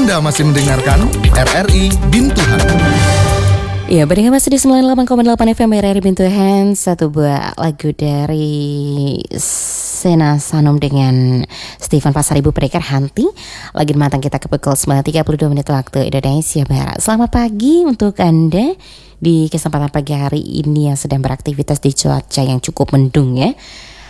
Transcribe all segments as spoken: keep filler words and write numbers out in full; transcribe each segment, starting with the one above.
Anda masih mendengarkan R R I Bintuhan. Ya, berdengar masih di sembilan puluh delapan koma delapan F M R R I Bintuhan. Satu buah lagu dari Sena Sanum dengan Stephen Pasaribu Pendekar Hanti. Lagi matang kita ke pukul sembilan tiga puluh dua menit waktu Indonesia Barat. Selamat pagi untuk Anda di kesempatan pagi hari ini yang sedang beraktivitas di cuaca yang cukup mendung ya.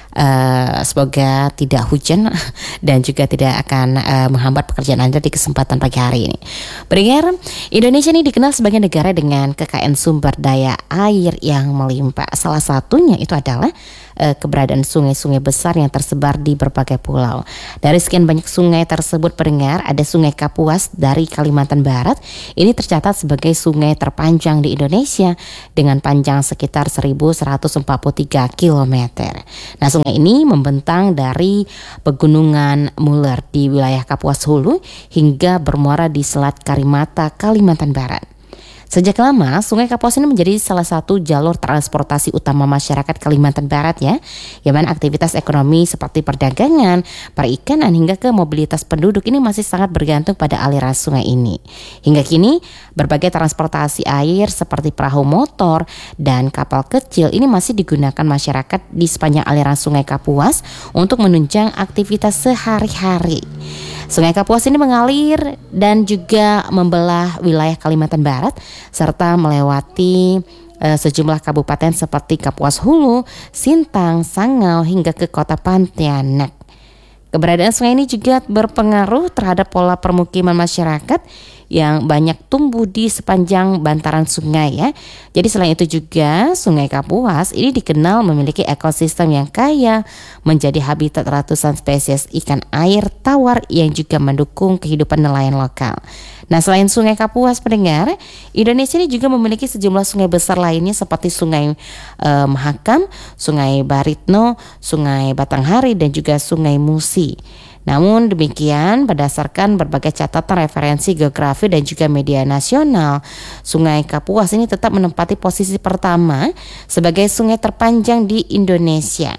Uh, semoga tidak hujan dan juga tidak akan uh, menghambat pekerjaan Anda di kesempatan pagi hari ini. Pendengar, Indonesia ini dikenal sebagai negara dengan kekayaan sumber daya air yang melimpah. Salah satunya itu adalah uh, keberadaan sungai-sungai besar yang tersebar di berbagai pulau. Dari sekian banyak sungai tersebut, pendengar, ada Sungai Kapuas dari Kalimantan Barat. Ini tercatat sebagai sungai terpanjang di Indonesia dengan panjang sekitar seribu seratus empat puluh tiga kilometer. Nah, sungai ini membentang dari pegunungan Muler di wilayah Kapuas Hulu hingga bermuara di Selat Karimata, Kalimantan Barat. Sejak lama, Sungai Kapuas ini menjadi salah satu jalur transportasi utama masyarakat Kalimantan Barat ya, yang mana aktivitas ekonomi seperti perdagangan, perikanan hingga ke mobilitas penduduk ini masih sangat bergantung pada aliran sungai ini. Hingga kini, berbagai transportasi air seperti perahu motor dan kapal kecil ini masih digunakan masyarakat di sepanjang aliran Sungai Kapuas untuk menunjang aktivitas sehari-hari. Sungai Kapuas ini mengalir dan juga membelah wilayah Kalimantan Barat serta melewati uh, sejumlah kabupaten seperti Kapuas Hulu, Sintang, Sangau hingga ke kota Pontianak. Keberadaan sungai ini juga berpengaruh terhadap pola permukiman masyarakat yang banyak tumbuh di sepanjang bantaran sungai ya. Jadi selain itu juga Sungai Kapuas ini dikenal memiliki ekosistem yang kaya, menjadi habitat ratusan spesies ikan air tawar yang juga mendukung kehidupan nelayan lokal. Nah, selain Sungai Kapuas, pendengar, Indonesia ini juga memiliki sejumlah sungai besar lainnya seperti Sungai e, Mahakam, Sungai Baritno, Sungai Batanghari dan juga Sungai Musi. Namun demikian, berdasarkan berbagai catatan referensi geografi dan juga media nasional, Sungai Kapuas ini tetap menempati posisi pertama sebagai sungai terpanjang di Indonesia.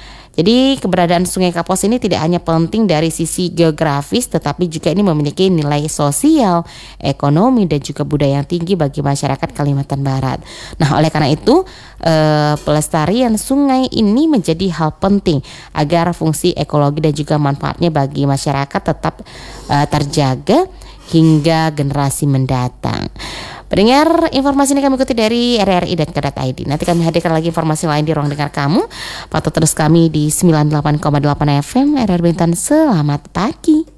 Jadi keberadaan Sungai Kapuas ini tidak hanya penting dari sisi geografis, tetapi juga ini memiliki nilai sosial, ekonomi dan juga budaya yang tinggi bagi masyarakat Kalimantan Barat. Nah, oleh karena itu eh, pelestarian sungai ini menjadi hal penting agar fungsi ekologi dan juga manfaatnya bagi masyarakat tetap eh, terjaga hingga generasi mendatang. Pendengar, informasi ini kami ikuti dari R R I dan K dot I D. Nanti kami hadirkan lagi informasi lain di ruang dengar kamu. Pantau terus kami di sembilan puluh delapan koma delapan F M R R I Bintan. Selamat pagi.